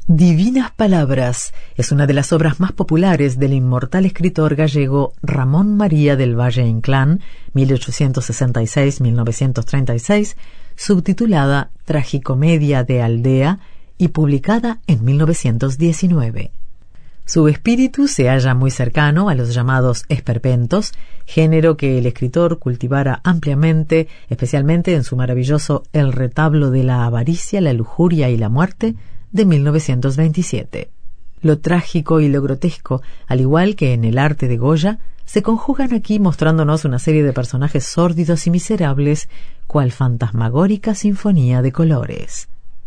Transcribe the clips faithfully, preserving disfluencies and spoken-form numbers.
Divinas Palabras es una de las obras más populares del inmortal escritor gallego Ramón María del Valle-Inclán, mil ochocientos sesenta y seis a mil novecientos treinta y seis, subtitulada Tragicomedia de Aldea y publicada en mil novecientos diecinueve. Su espíritu se halla muy cercano a los llamados esperpentos, género que el escritor cultivara ampliamente, especialmente en su maravilloso El retablo de la avaricia, la lujuria y la muerte, de mil novecientos veintisiete. Lo trágico y lo grotesco, al igual que en el arte de Goya, se conjugan aquí mostrándonos una serie de personajes sórdidos y miserables, cual fantasmagórica sinfonía de colores.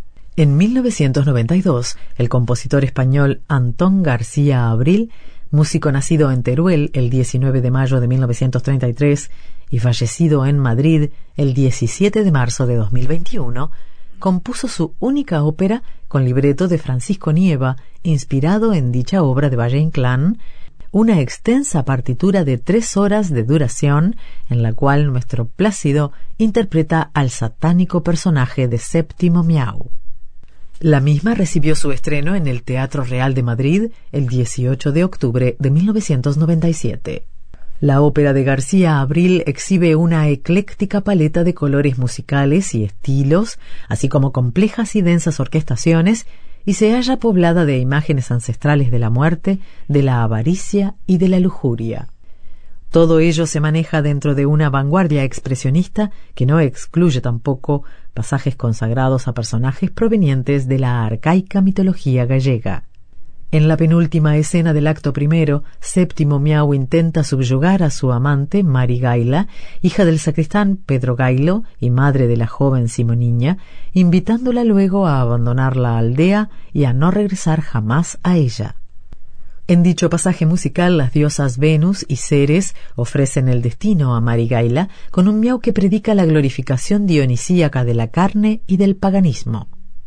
En mil novecientos noventa y dos, el compositor español Antón García Abril, músico nacido en Teruel el diecinueve de mayo de mil novecientos treinta y tres y fallecido en Madrid el diecisiete de marzo de dos mil veintiuno, compuso su única ópera con libreto de Francisco Nieva, inspirado en dicha obra de Valle-Inclán, una extensa partitura de tres horas de duración, en la cual nuestro Plácido interpreta al satánico personaje de Séptimo Miau. La misma recibió su estreno en el Teatro Real de Madrid el dieciocho de octubre de mil novecientos noventa y siete. La ópera de García Abril exhibe una ecléctica paleta de colores musicales y estilos, así como complejas y densas orquestaciones, y se halla poblada de imágenes ancestrales de la muerte, de la avaricia y de la lujuria. Todo ello se maneja dentro de una vanguardia expresionista que no excluye tampoco pasajes consagrados a personajes provenientes de la arcaica mitología gallega. En la penúltima escena del acto primero, Séptimo Miau intenta subyugar a su amante, Mari Gaila, hija del sacristán Pedro Gailo y madre de la joven Simoniña, invitándola luego a abandonar la aldea y a no regresar jamás a ella. En dicho pasaje musical, las diosas Venus y Ceres ofrecen el destino a Mari Gaila con un miau que predica la glorificación dionisíaca de la carne y del paganismo.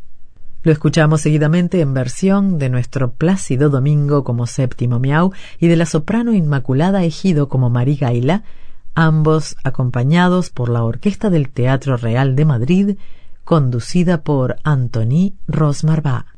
Lo escuchamos seguidamente en versión de nuestro Plácido Domingo como Séptimo Miau y de la soprano Inmaculada Ejido como Mari Gaila, ambos acompañados por la Orquesta del Teatro Real de Madrid, conducida por Antony Rosmarbá.